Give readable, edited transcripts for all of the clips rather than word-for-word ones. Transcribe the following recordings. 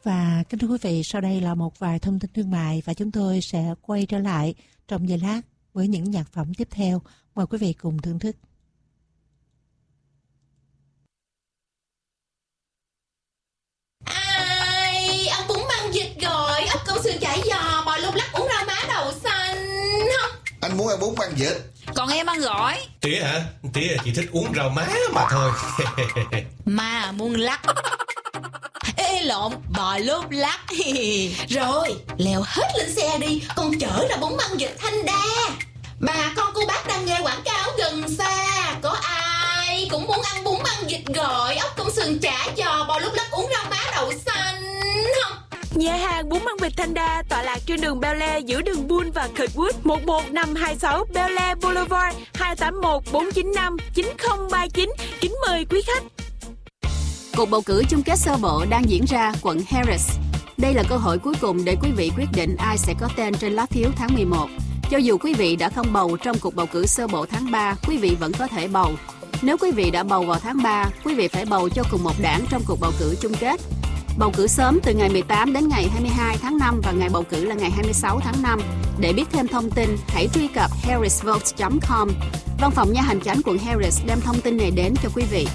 Và kính thưa quý vị, sau đây là một vài thông tin thương mại và chúng tôi sẽ quay trở lại trong giây lát với những nhạc phẩm tiếp theo. Mời quý vị cùng thưởng thức. Ai ăn bún măng vịt rồi, ốc câu sườn chả giò, bò lung lắc, uống rau má đậu xanh không? Anh muốn ăn bún măng vịt. Còn em ăn gỏi. Tía hả? Tía chỉ thích uống rau má mà thôi. Mà muốn lắc. Ê lộn, bò lốp lắc. Rồi, leo hết lên xe đi, con chở ra bún măng vịt Thanh Đa. Bà con cô bác đang nghe quảng cáo gần xa. Có ai cũng muốn ăn bún măng vịt gọi, ốc công sườn chả giò, bò lốp lắc, uống rau má đậu xanh không? Nhà hàng bún măng vịt Thanh Đa tọa lạc trên đường Bel Air giữa đường Bull và Kirkwood, 11526 Bel Air Boulevard, 281 495 9039. Kính mời quý khách. Cuộc bầu cử chung kết sơ bộ đang diễn ra quận Harris. Đây là cơ hội cuối cùng để quý vị quyết định ai sẽ có tên trên lá phiếu tháng 11. Cho dù quý vị đã không bầu trong cuộc bầu cử sơ bộ tháng 3, quý vị vẫn có thể bầu. Nếu quý vị đã bầu vào tháng 3, quý vị phải bầu cho cùng một đảng trong cuộc bầu cử chung kết. Bầu cử sớm từ ngày 18 đến ngày 22 tháng 5 và ngày bầu cử là ngày 26 tháng 5. Để biết thêm thông tin, hãy truy cập harrisvote.com. Văn phòng nha hành chánh quận Harris đem thông tin này đến cho quý vị.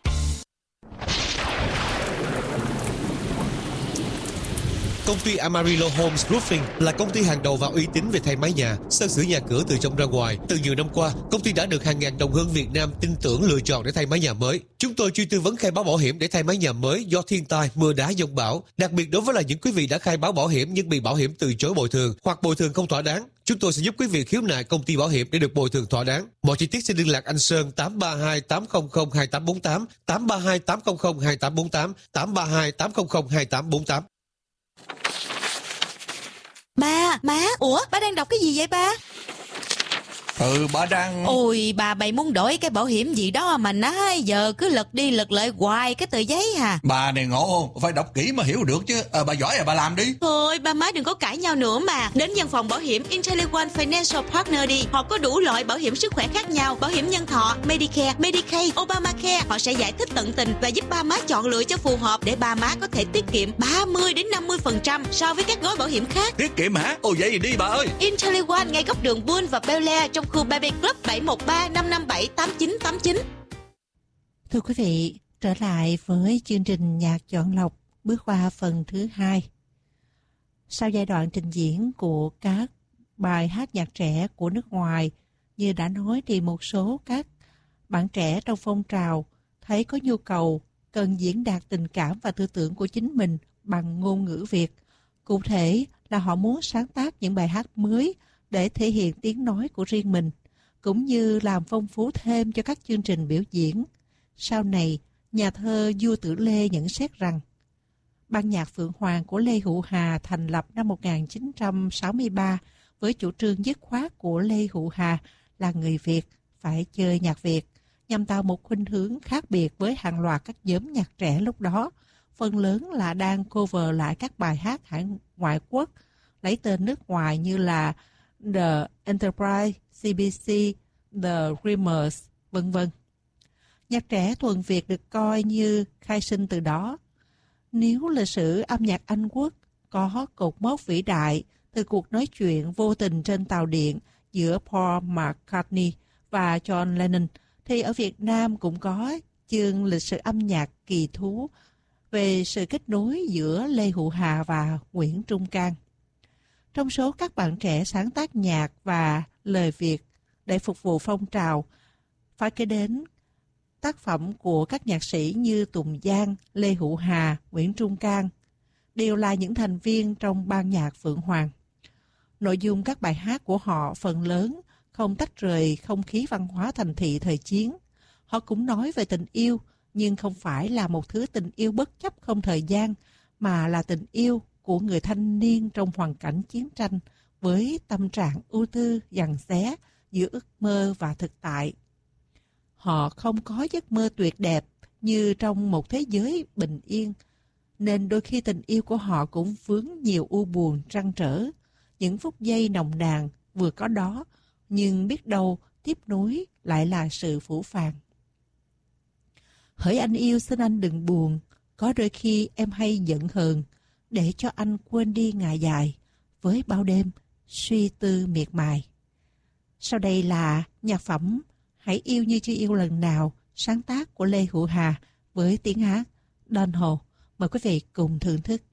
Công ty Amarillo Homes Roofing là công ty hàng đầu và uy tín về thay mái nhà, sơn sửa nhà cửa từ trong ra ngoài. Từ nhiều năm qua, công ty đã được hàng ngàn đồng hương Việt Nam tin tưởng lựa chọn để thay mái nhà mới. Chúng tôi chuyên tư vấn khai báo bảo hiểm để thay mái nhà mới do thiên tai, mưa đá, dông bão. Đặc biệt đối với những quý vị đã khai báo bảo hiểm nhưng bị bảo hiểm từ chối bồi thường hoặc bồi thường không thỏa đáng, chúng tôi sẽ giúp quý vị khiếu nại công ty bảo hiểm để được bồi thường thỏa đáng. Mọi chi tiết xin liên lạc anh Sơn 832 800 2848, 832 800 2848, 832 800 2848. Ba, má, ủa, ba đang đọc cái gì vậy ba? Bà đang... Ôi, bà bày muốn đổi cái bảo hiểm gì đó mà nãy giờ cứ lật đi lật lại hoài cái tờ giấy à. Bà này ngộ không? Phải đọc kỹ mà hiểu được chứ. Bà giỏi bà làm đi. Thôi, ba má đừng có cãi nhau nữa mà. Đến văn phòng bảo hiểm IntelliOne Financial Partner đi. Họ có đủ loại bảo hiểm sức khỏe khác nhau. Bảo hiểm nhân thọ, Medicare, Medicaid, Obamacare. Họ sẽ giải thích tận tình và giúp ba má chọn lựa cho phù hợp để ba má có thể tiết kiệm 30 đến 50% so với các gói bảo hiểm khác. Tiết kiệm hả? Ồ vậy thì đi bà ơi. IntelliOne ngay góc đường Bull và Bel Air trong khu Baby Club 713 557 8989. Thưa quý vị, trở lại với chương trình nhạc chọn lọc bước qua phần thứ 2. Sau giai đoạn trình diễn của các bài hát nhạc trẻ của nước ngoài, như đã nói thì một số các bạn trẻ trong phong trào thấy có nhu cầu cần diễn đạt tình cảm và tư tưởng của chính mình bằng ngôn ngữ Việt. Cụ thể là họ muốn sáng tác những bài hát mới để thể hiện tiếng nói của riêng mình, cũng như làm phong phú thêm cho các chương trình biểu diễn. Sau này, nhà thơ Vua Tử Lê nhận xét rằng, ban nhạc Phượng Hoàng của Lê Hữu Hà thành lập năm 1963 với chủ trương dứt khoát của Lê Hữu Hà là người Việt phải chơi nhạc Việt, nhằm tạo một khuynh hướng khác biệt với hàng loạt các nhóm nhạc trẻ lúc đó, phần lớn là đang cover lại các bài hát hải ngoại quốc, lấy tên nước ngoài như là The Enterprise, CBC, The Dreamers, vân vân. Nhạc trẻ thuần Việt được coi như khai sinh từ đó. Nếu lịch sử âm nhạc Anh Quốc có cột mốc vĩ đại từ cuộc nói chuyện vô tình trên tàu điện giữa Paul McCartney và John Lennon, thì ở Việt Nam cũng có chương lịch sử âm nhạc kỳ thú về sự kết nối giữa Lê Hữu Hà và Nguyễn Trung Cang. Trong số các bạn trẻ sáng tác nhạc và lời Việt để phục vụ phong trào, phải kể đến tác phẩm của các nhạc sĩ như Tùng Giang, Lê Hữu Hà, Nguyễn Trung Cang, đều là những thành viên trong ban nhạc Phượng Hoàng. Nội dung các bài hát của họ phần lớn không tách rời không khí văn hóa thành thị thời chiến. Họ cũng nói về tình yêu, nhưng không phải là một thứ tình yêu bất chấp không thời gian, mà là tình yêu của người thanh niên trong hoàn cảnh chiến tranh với tâm trạng ưu tư giằng xé giữa ước mơ và thực tại. Họ không có giấc mơ tuyệt đẹp như trong một thế giới bình yên, nên đôi khi tình yêu của họ cũng vướng nhiều u buồn trăn trở. Những phút giây nồng nàn vừa có đó, nhưng biết đâu tiếp nối lại là sự phũ phàng. Hỡi anh yêu xin anh đừng buồn, có đôi khi em hay giận hờn, để cho anh quên đi ngày dài với bao đêm suy tư miệt mài. Sau đây là nhạc phẩm Hãy yêu như chưa yêu lần nào, sáng tác của Lê Hữu Hà với tiếng hát Đơn Hồ. Mời quý vị cùng thưởng thức.